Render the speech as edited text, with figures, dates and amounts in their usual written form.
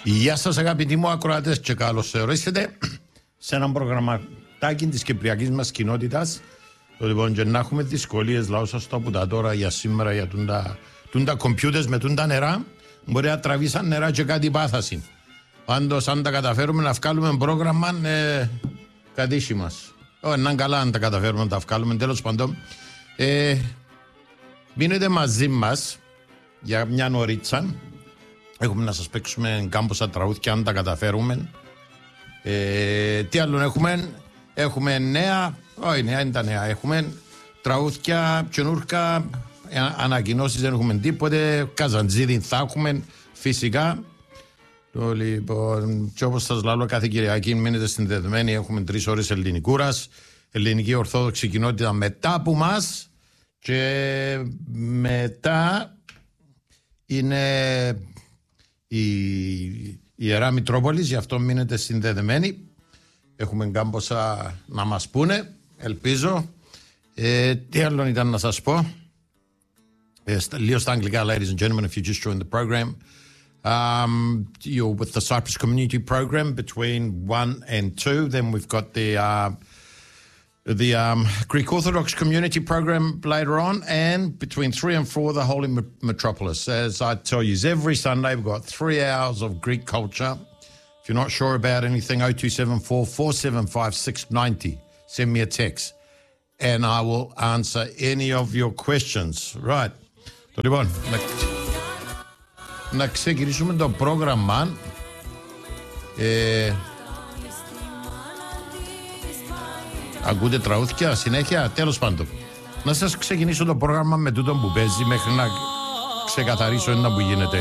Γεια σας αγαπητοί μου ακροατές και καλώς ορίσατε σε έναν προγραμματάκι της κυπριακής μας κοινότητας. Λοιπόν, και να έχουμε δυσκολίες, λαό σας το από τα τώρα για σήμερα, για τα κομπιούτερς με τα νερά, μπορεί να τραβήσαν νερά και κάτι πάθαση. Πάντως, αν τα καταφέρουμε να βγάλουμε πρόγραμμα, κατήσι μας. Να καλά αν τα καταφέρουμε να τα βγάλουμε, τέλος πάντων. Μείνετε μαζί μας για μια νωρίτσα. Έχουμε να σας παίξουμε κάμποσα τραγούδια αν τα καταφέρουμε. Τι άλλο έχουμε? Έχουμε νέα, όχι νέα είναι τα νέα. Έχουμε τραγούδια, καινούρκα, ανακοινώσεις δεν έχουμε τίποτε. Καζαντζίδι θα έχουμε φυσικά. Λοιπόν, και όπως σας λέω κάθε Κυριακή μείνετε συνδεδεμένοι. Έχουμε 3 ώρες ελληνικούρας, ελληνική ορθόδοξη κοινότητα μετά από μας. Και μετά είναι η Ιερά Μητρόπολης, γι' αυτό μείνετε συνδεδεμένοι. Έχουμε κάμποσα να μας πούνε, ελπίζω. Τι άλλο ήταν να σας πω? Λίγο στα αγγλικά, ladies and gentlemen, if you just joined the program. You're with the Cyprus Community Program between 1 and 2. Then we've got the Greek Orthodox Community Program later on, and between 3 and 4, the Holy Metropolis. As I tell you, every Sunday we've got 3 hours of Greek culture. If you're not sure about anything, 0274 475 690. Send me a text, and I will answer any of your questions. Right. Λοιπόν, να ξεκινήσουμε το πρόγραμμα. Ακούτε τραγούδια συνέχεια, τέλος πάντων. Να σας ξεκινήσω το πρόγραμμα με τούτο που παίζει μέχρι να ξεκαθαρίσω ένα που γίνεται.